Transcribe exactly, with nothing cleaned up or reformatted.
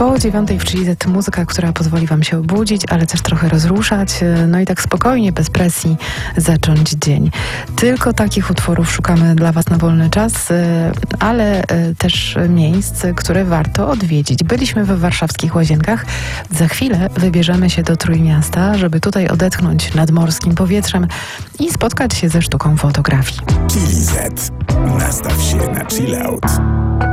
Po dziewiątej w Chili Z muzyka, która pozwoli Wam się obudzić, ale też trochę rozruszać, no i tak spokojnie, bez presji zacząć dzień. Tylko takich utworów szukamy dla Was na wolny czas, ale też miejsc, które warto odwiedzić. Byliśmy we warszawskich Łazienkach. Za chwilę wybierzemy się do Trójmiasta, żeby tutaj odetchnąć nadmorskim powietrzem i spotkać się ze sztuką fotografii. Chili Z. Nastaw się na chill out.